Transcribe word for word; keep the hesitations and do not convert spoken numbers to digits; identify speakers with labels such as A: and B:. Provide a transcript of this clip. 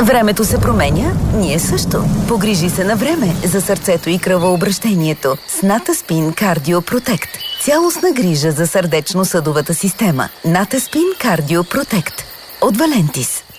A: Времето се променя, ние също. Погрижи се на време за сърцето и кръвообращението с Натаспин Кардио Протект. Цялостна грижа за сърдечно-съдовата система. Натаспин Кардио Протект от Валентис.